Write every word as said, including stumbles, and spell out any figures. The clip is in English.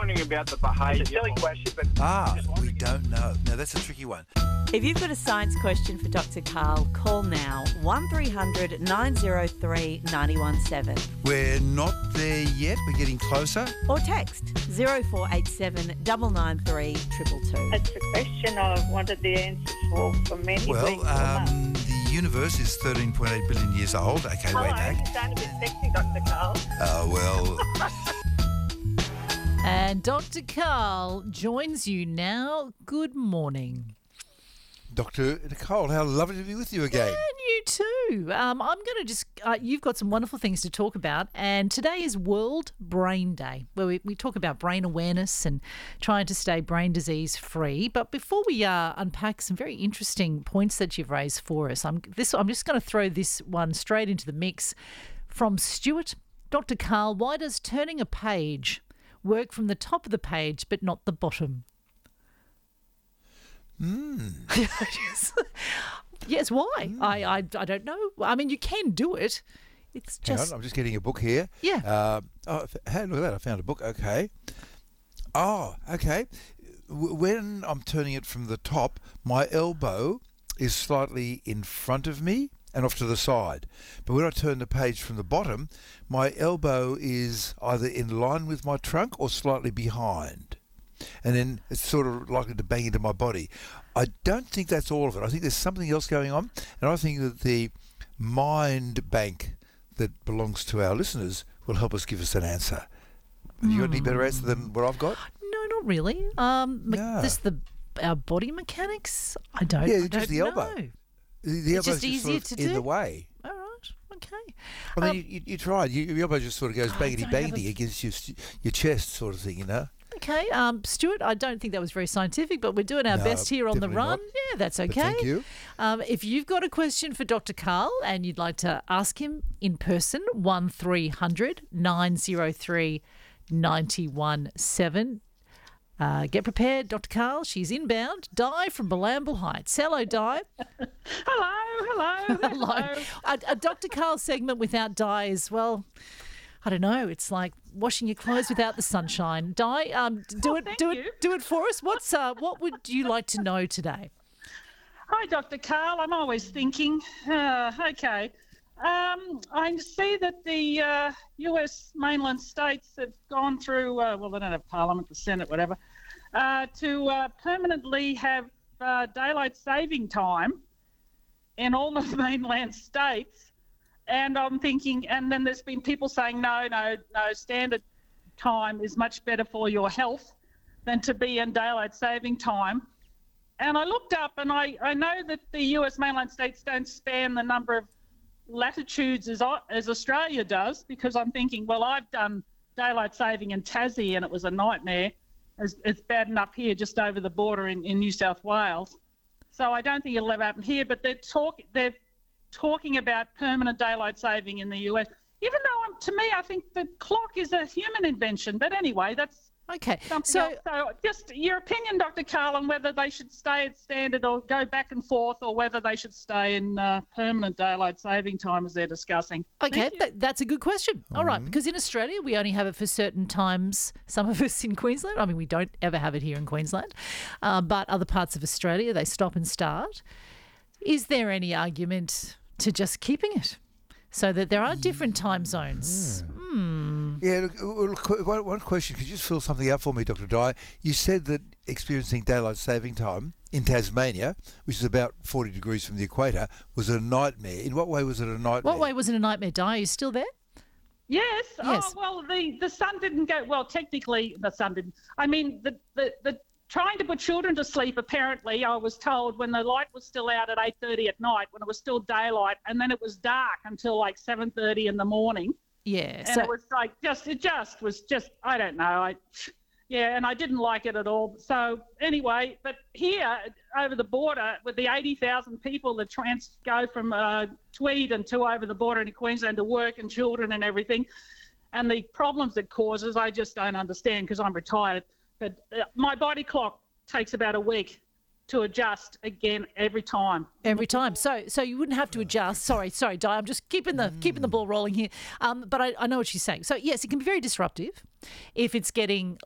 wondering about the behaviour. It's a silly question, but Ah, just we wondering. don't know. No, that's a tricky one. If you've got a science question for Doctor Karl, call now one three hundred nine oh three nine one seven We're not there yet. We're getting closer. or text zero four eight seven nine nine three two two two. It's a question I've wanted the answers for for many weeks. Well, or months. um, the universe is thirteen point eight billion years old. Okay, Hello, way back. you sound a bit sexy, Doctor Karl. Oh, well, And Doctor Karl joins you now. Good morning. Doctor Nicole, how lovely to be with you again. And you too. Um, I'm going to just, uh, you've got some wonderful things to talk about. And today is World Brain Day, where we, we talk about brain awareness and trying to stay brain disease free. But before we uh, unpack some very interesting points that you've raised for us, I'm, this, I'm just going to throw this one straight into the mix from Stuart. Doctor Karl, why does turning a page work from the top of the page but not the bottom? Hmm. yes. yes, why? Mm. I, I I don't know. I mean, you can do it. It's Hang just on, I'm just getting a book here. Yeah. Uh, oh, f- hey, look at that. I found a book. Okay. Oh, okay. W- When I'm turning it from the top, my elbow is slightly in front of me and off to the side. But when I turn the page from the bottom, my elbow is either in line with my trunk or slightly behind. And then it's sort of likely to bang into my body. I don't think that's all of it. I think there's something else going on. And I think that the mind bank that belongs to our listeners will help us give us an answer. Have you got any better answer than what I've got? no, not really. Um, me- No. this the our body mechanics. I don't. Yeah, I just don't the elbow. know. The, the It's elbow's just easier sort of to in do? the way. All right. Okay. I mean, Um, you, you, you tried. You, your elbow just sort of goes I bangity don't have bangity a- against your st- your chest, sort of thing. You know. Okay, um, Stuart, I don't think that was very scientific, but we're doing our No, best here on the definitely run. not. Yeah, that's okay. But thank you. Um, if you've got a question for Doctor Karl and you'd like to ask him in person, one three hundred nine oh three nine one seven. Uh, get prepared, Doctor Karl. She's inbound. Di from Balamble Heights. Hello, Di. Hello, hello, Hello. A, a Doctor Karl segment without Di is, well, I don't know. It's like washing your clothes without the sunshine. Di, um, do Oh, it, thank do you. it, do it for us. What's uh, what would you like to know today? Hi, Doctor Karl. I'm always thinking. Uh, okay. Um, I see that the uh, U S mainland states have gone through, uh, well, they don't have Parliament, the Senate, whatever, uh, to uh, permanently have uh, daylight saving time in all the mainland states. And I'm thinking, and then there's been people saying, no, no, no, standard time is much better for your health than to be in daylight saving time. And I looked up and I, I know that the U S mainland states don't span the number of latitudes as, Au- as Australia does, because I'm thinking, well, I've done daylight saving in Tassie and it was a nightmare. It's, it's bad enough here just over the border in, in New South Wales. So I don't think it'll ever happen here, but they're, talk, they're talking about permanent daylight saving in the U S. Even though, um, to me, I think the clock is a human invention. But anyway, that's Okay, something so else. So just your opinion, Doctor Karl, on whether they should stay at standard or go back and forth, or whether they should stay in uh, permanent daylight saving time as they're discussing. okay, Thank you. that, that's a good question. All right, because in Australia we only have it for certain times. Some of us in Queensland, I mean, we don't ever have it here in Queensland, uh, but other parts of Australia they stop and start. Is there any argument to just keeping it so that there are different time zones? Yeah, look, uh, look, qu- one, one question. Could you just fill something out for me, Doctor Dye? You said that experiencing daylight saving time in Tasmania, which is about forty degrees from the equator, was a nightmare. In what way was it a nightmare? What way was it a nightmare, Di? Are you still there? Yes. Yes. Oh, well, the, the sun didn't go, well, technically the sun didn't. I mean, the, the, the trying to put children to sleep, apparently, I was told, when the light was still out at eight thirty at night, when it was still daylight, and then it was dark until like seven thirty in the morning. Yeah. And So it was like, just, it just was just, I don't know. I, yeah, and I didn't like it at all. So anyway, but here over the border with the eighty thousand people that trans go from uh, Tweed and to over the border into Queensland to work and children and everything, and the problems it causes, I just don't understand because I'm retired. But uh, my body clock takes about a week to adjust again every time. every time. So so you wouldn't have to adjust. Sorry, sorry, Di. I'm just keeping the keeping the ball rolling here. Um, but I, I know what she's saying. So yes, it can be very disruptive if it's getting